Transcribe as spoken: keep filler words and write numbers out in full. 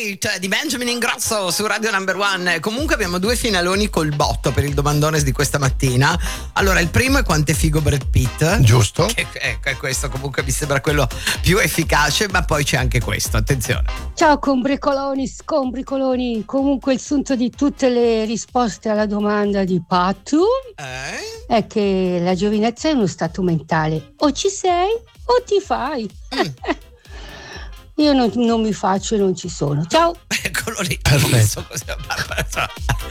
Great di Benjamin Ingrosso su Radio Number One. Comunque abbiamo due finaloni col botto per il domandones di questa mattina. Allora, il primo è quanto è figo Brad Pitt. Giusto. Che, ecco, questo comunque mi sembra quello più efficace, ma poi c'è anche questo, attenzione. Ciao combricoloni, scombricoloni. Comunque il sunto di tutte le risposte alla domanda di Patu eh? è che la giovinezza è uno stato mentale. O ci sei o ti fai. Mm. Io non, non mi faccio e non ci sono. Ciao. Eccolo lì. Perfetto.